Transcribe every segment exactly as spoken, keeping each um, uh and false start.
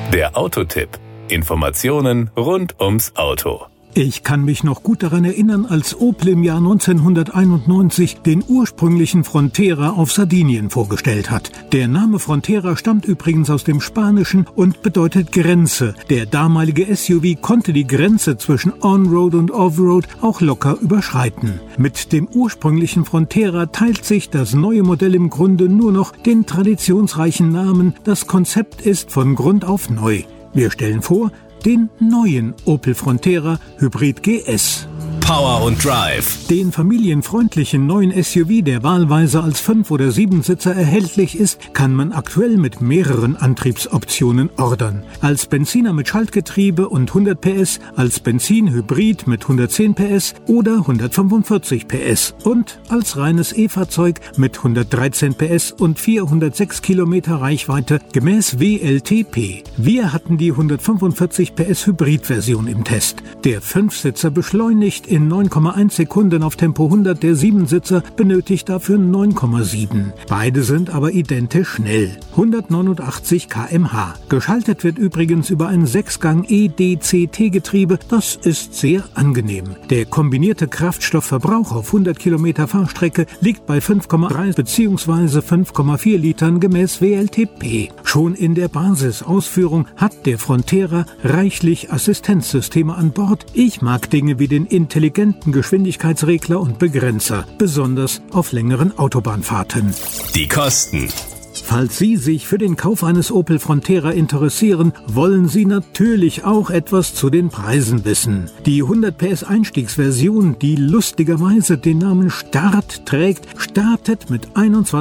Der Autotipp. Informationen rund ums Auto. Ich kann mich noch gut daran erinnern, als Opel im Jahr neunzehnhunderteinundneunzig den ursprünglichen Frontera auf Sardinien vorgestellt hat. Der Name Frontera stammt übrigens aus dem Spanischen und bedeutet Grenze. Der damalige S U V konnte die Grenze zwischen On-Road und Off-Road auch locker überschreiten. Mit dem ursprünglichen Frontera teilt sich das neue Modell im Grunde nur noch den traditionsreichen Namen. Das Konzept ist von Grund auf neu. Wir stellen vor, den neuen Opel Frontera Hybrid G S. Power und Drive. Den familienfreundlichen neuen S U V, der wahlweise als fünf- oder siebensitzer erhältlich ist, kann man aktuell mit mehreren Antriebsoptionen ordern. Als Benziner mit Schaltgetriebe und hundert P S, als Benzin-Hybrid mit hundertzehn P S oder hundertfünfundvierzig P S und als reines E-Fahrzeug mit hundertdreizehn P S und vierhundertsechs Kilometer Reichweite gemäß W L T P. Wir hatten die hundertfünfundvierzig P S Hybrid-Version im Test. Der Fünfsitzer beschleunigt in neun Komma eins Sekunden auf Tempo hundert, der Siebensitzer benötigt dafür neun Komma sieben. Beide sind aber identisch schnell. hundertneunundachtzig Kilometer pro Stunde. Geschaltet wird übrigens über ein Sechsgang E D C T-Getriebe. Das ist sehr angenehm. Der kombinierte Kraftstoffverbrauch auf hundert Kilometer Fahrstrecke liegt bei fünf Komma drei bzw. fünf Komma vier Litern gemäß W L T P. Schon in der Basisausführung hat der Frontera reichlich Assistenzsysteme an Bord. Ich mag Dinge wie den intelligenten Geschwindigkeitsregler und Begrenzer, besonders auf längeren Autobahnfahrten. Die Kosten. Falls Sie sich für den Kauf eines Opel Frontera interessieren, wollen Sie natürlich auch etwas zu den Preisen wissen. Die hundert P S Einstiegsversion, die lustigerweise den Namen Start trägt, startet mit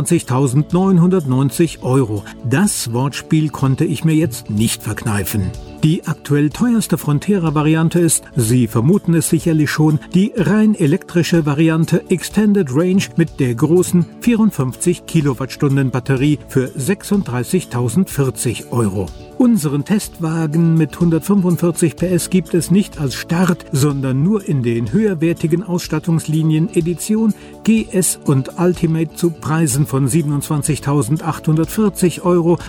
einundzwanzigtausendneunhundertneunzig Euro. Das Wortspiel konnte ich mir jetzt nicht verkneifen. Die aktuell teuerste Frontera-Variante ist, Sie vermuten es sicherlich schon, die rein elektrische Variante Extended Range mit der großen vierundfünfzig Kilowattstunden Batterie für sechsunddreißigtausendvierzig Euro. Unseren Testwagen mit hundertfünfundvierzig P S gibt es nicht als Start, sondern nur in den höherwertigen Ausstattungslinien Edition, G S und Ultimate zu Preisen von siebenundzwanzigtausendachthundertvierzig Euro,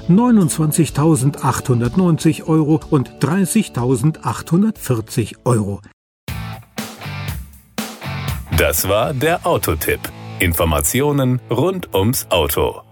neunundzwanzigtausendachthundertneunzig Euro und dreißigtausendachthundertvierzig Euro. Das war der Autotipp. Informationen rund ums Auto.